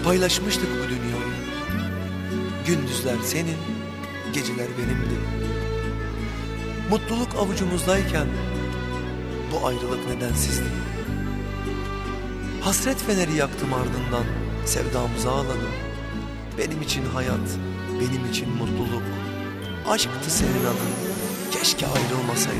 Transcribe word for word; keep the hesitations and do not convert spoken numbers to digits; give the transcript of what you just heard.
Paylaşmıştık bu dünyayı. Gündüzler senin, geceler benimdi. Mutluluk avucumuzdayken bu ayrılık nedensizdi. Hasret feneri yaktım ardından sevdamıza ağladım. Benim için hayat, benim için mutluluk. Aşktı senin adın, keşke ayrılmasaydık.